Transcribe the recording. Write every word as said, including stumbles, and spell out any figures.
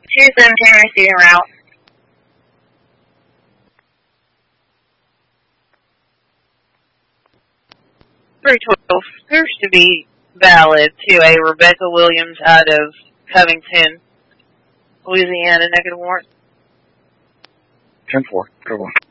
two seventeen receiving route. three twelve appears to be valid to a Rebecca Williams out of Covington, Louisiana, negative warrant. ten four, go on.